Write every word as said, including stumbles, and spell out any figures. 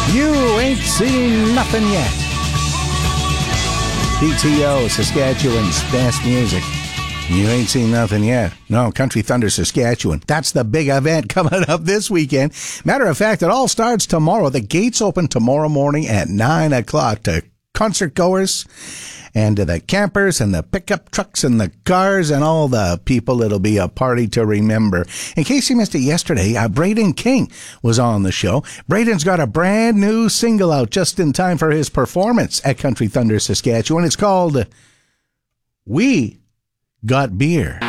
You ain't seen nothing yet. P T O, Saskatchewan's best music. You ain't seen nothing yet. No, Country Thunder Saskatchewan. That's the big event coming up this weekend. Matter of fact, it all starts tomorrow. The gates open tomorrow morning at nine o'clock to concert goers and to the campers and the pickup trucks and the cars and all the people. It'll be a party to remember. In case you missed it yesterday, uh, Braden King was on the show. Braden's got a brand new single out just in time for his performance at Country Thunder Saskatchewan. It's called We Got Beer.